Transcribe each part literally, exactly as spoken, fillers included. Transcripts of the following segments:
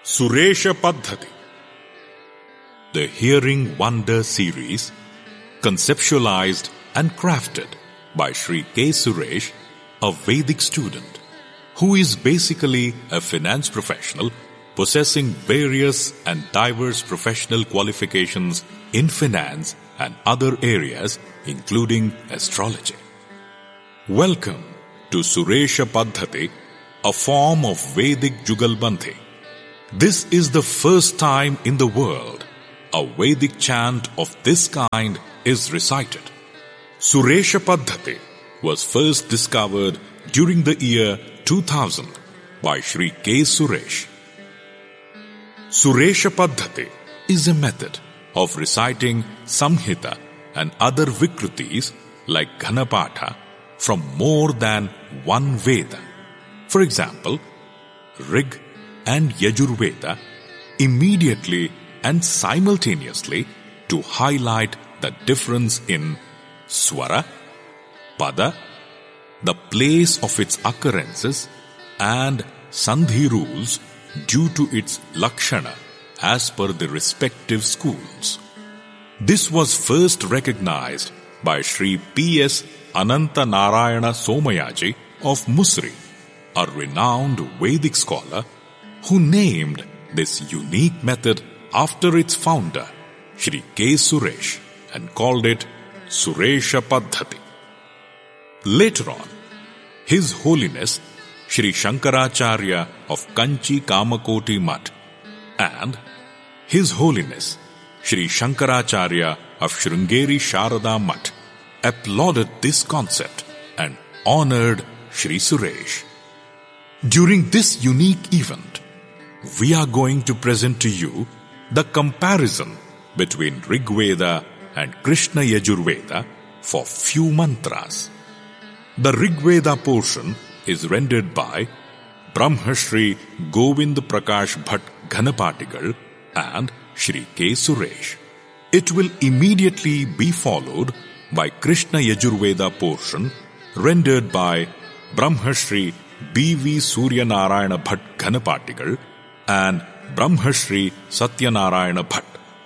Suresha Paddhati, the Hearing Wonder series, conceptualized and crafted by Shri K. Suresh, a Vedic student, who is basically a finance professional possessing various and diverse professional qualifications in finance and other areas, including astrology. Welcome to Suresha Paddhati, a form of Vedic Jugalbandhi. This is the first time in the world a Vedic chant of this kind is recited. Suresha Paddhati was first discovered during the year two thousand by Shri K. Suresh. Suresha Paddhati is a method of reciting Samhita and other Vikrutis like Ghanapatha from more than one Veda. For example, Rig and Yajurveda immediately and simultaneously to highlight the difference in Swara, Pada, the place of its occurrences, and Sandhi rules due to its Lakshana as per the respective schools. This was first recognized by Shri P S Ananta Narayana Somayaji of Musri, a renowned Vedic scholar who named this unique method after its founder, Shri K. Suresh, and called it Suresha Paddhati. Later on, His Holiness Shri Shankaracharya of Kanchi Kamakoti Mutt and His Holiness Shri Shankaracharya of Sringeri Sharada Mutt applauded this concept and honored Shri Suresh. During this unique event, we are going to present to you the comparison between Rig Veda and Krishna Yajurveda for few mantras. The Rig Veda portion is rendered by Brahmashri Govind Prakash Bhatt Ghanapatigal and Shri K. Suresh. It will immediately be followed by Krishna Yajurveda portion rendered by Brahmashri B V Suryanarayana Bhatt Ghanapatigal and Brahmashri Satyanarayana Bhatt.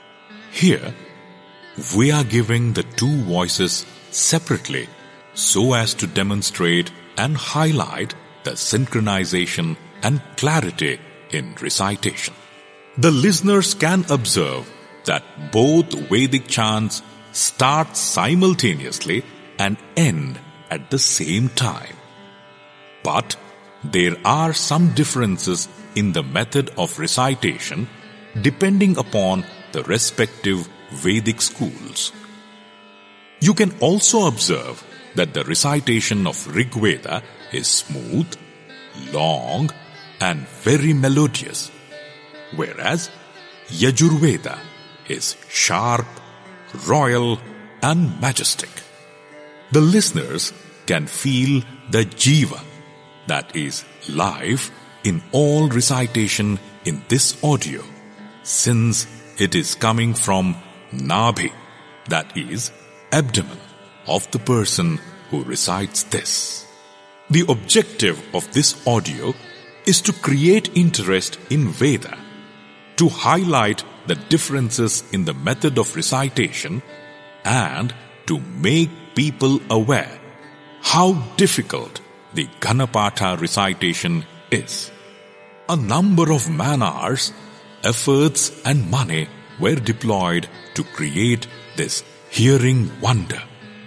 Here, we are giving the two voices separately so as to demonstrate and highlight the synchronization and clarity in recitation. The listeners can observe that both Vedic chants start simultaneously and end at the same time. But there are some differences in the method of recitation depending upon the respective Vedic schools. You can also observe that the recitation of Rig Veda is smooth, long, and very melodious, whereas Yajurveda is sharp, royal, and majestic. The listeners can feel the jiva, that is life, in all recitation in this audio, since it is coming from Nabhi, that is abdomen, of the person who recites this. The objective of this audio is to create interest in Veda, to highlight the differences in the method of recitation, and to make people aware how difficult the Ghanapatha recitation is. A number of man-hours, efforts and money were deployed to create this hearing wonder.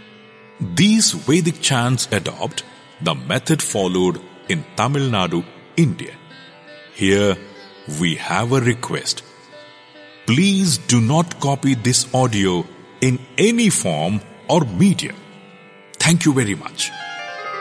These Vedic chants adopt the method followed in Tamil Nadu, India. Here we have a request. Please do not copy this audio in any form or medium. Thank you very much.